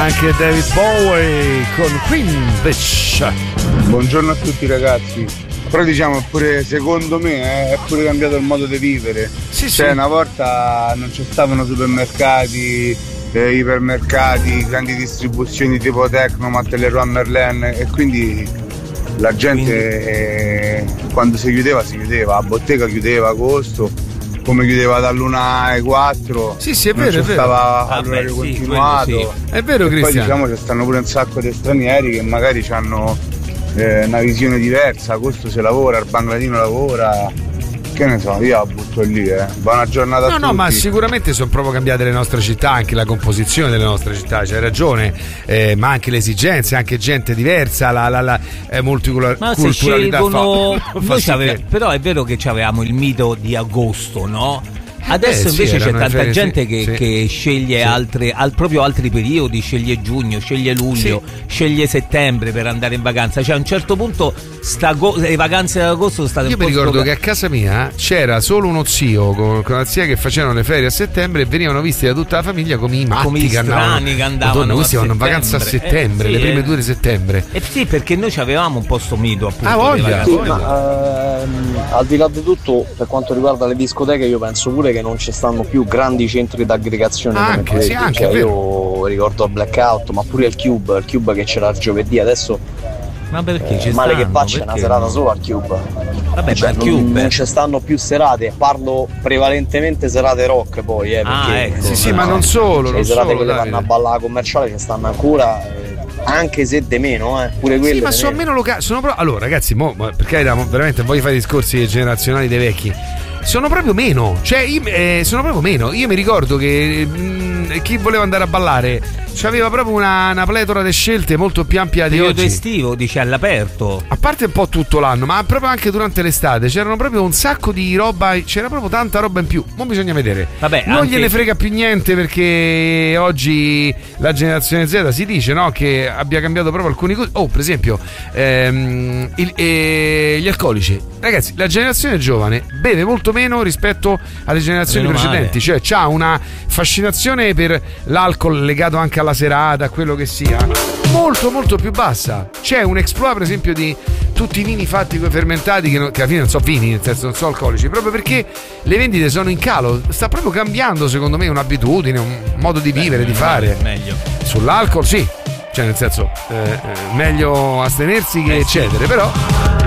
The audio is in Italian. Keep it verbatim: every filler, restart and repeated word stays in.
anche David Bowie con Queen Bitch. Buongiorno a tutti ragazzi. Però diciamo pure secondo me eh, è pure cambiato il modo di vivere. Sì, cioè sì. Una volta non ci stavano supermercati, eh, ipermercati, grandi distribuzioni tipo Tecnomat, Leroy Merlin, e quindi la gente eh, quando si chiudeva si chiudeva, la bottega chiudeva agosto, come chiudeva dall'una alle quattro. Sì, sì, è non vero, è ci vero. stava Ah, all'orario beh, sì, continuato. quello È vero, e Cristiano. poi diciamo ci stanno pure un sacco di stranieri che magari hanno eh, una visione diversa. Agosto si lavora, il bangladino lavora, che ne so, io la butto lì. eh. Buona giornata a No, tutti. no, ma sicuramente sono proprio cambiate le nostre città, anche la composizione delle nostre città, c'hai ragione, eh, ma anche le esigenze, anche gente diversa, la, la, la eh, multiculturalità. Ma se scelgono, fa, fa noi sì c'ave- che- però è vero che avevamo il mito di agosto, no? Adesso Eh, sì, invece c'è erano tanta ferie, gente sì, che, sì. che sceglie Sì. altre, al, proprio altri periodi, sceglie giugno, sceglie luglio, sceglie settembre per andare in vacanza. Cioè a un certo punto sta go- le vacanze d'agosto sono state Io un mi po' ricordo stroca- che a casa mia c'era solo uno zio con, con la zia che facevano le ferie a settembre e venivano visti da tutta la famiglia come i matti Come i che andavano, strani che andavano Madonna, questi a vanno in vacanza a settembre. settembre, Eh, le sì, prime eh. due di settembre. Eh sì, perché noi avevamo un po' sto mito appunto. Ah, delle voglia, vacanze. Sì, ma ehm, al di là di tutto, per quanto riguarda le discoteche, io penso pure che non ci stanno più grandi centri d'aggregazione come Anche, quelli. sì, anche, Cioè, è io ricordo il Blackout, ma pure il Cube, il Cube che c'era il giovedì, adesso Ma perché ci eh, male che stanno? faccia è una Perché serata no? sola al Cube. Vabbè, Cioè, ma il non, Cube non ci stanno più serate, parlo prevalentemente serate rock poi, eh, Ah, perché ecco. Sì, sì, no. ma non solo, cioè, non le serate solo, quelle Davide. vanno a ballare commerciale ci stanno ancora, eh, anche se de meno, eh, pure quelle Sì, ma de sono meno locali. Sono pro- allora, ragazzi, mo, ma per carità, mo veramente voglio fare discorsi generazionali dei vecchi. Sono proprio meno, cioè io, eh, sono proprio meno. Io mi ricordo che mh, chi voleva andare a ballare c'aveva proprio una, una pletora di scelte molto più ampia di Periodo oggi. estivo, dice all'aperto. A parte un po' tutto l'anno, ma proprio anche durante l'estate c'erano proprio un sacco di roba, c'era proprio tanta roba in più. Mo bisogna vedere. Vabbè, non anche- gliene frega più niente perché oggi la generazione Z si dice, no, che abbia cambiato proprio alcuni cose. Oh, per esempio, ehm, il- eh, gli alcolici. Ragazzi, la generazione giovane beve molto meno rispetto alle generazioni Meno male. precedenti, cioè c'ha una fascinazione per l'alcol legato anche alla serata, a quello che sia, molto molto più bassa. C'è un exploit per esempio di tutti i vini fatti con fermentati che, non- che alla fine non so vini, nel senso non so alcolici, proprio perché le vendite sono in calo. Sta proprio cambiando secondo me un'abitudine, un modo di vivere, di fare. Meglio. Sull'alcol sì, cioè nel senso eh, eh, meglio astenersi che Eh, sì. eccedere, però